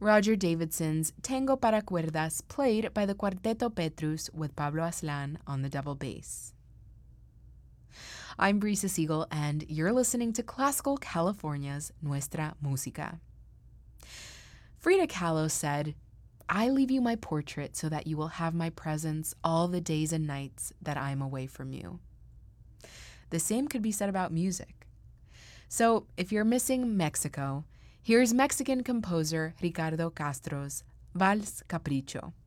Roger Davidson's Tango para Cuerdas, played by the Cuarteto Petrus with Pablo Aslan on the double bass. I'm Brisa Siegel, and you're listening to Classical California's Nuestra Música. Frida Kahlo said, "I leave you my portrait so that you will have my presence all the days and nights that I am away from you." The same could be said about music. So if you're missing Mexico, here's Mexican composer Ricardo Castro's Vals Capricho.